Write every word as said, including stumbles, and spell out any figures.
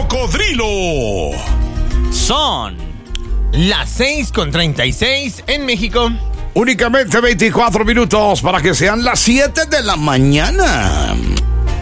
cocodrilo. Son las seis con treinta y seis en México. Únicamente veinticuatro minutos para que sean las siete de la mañana.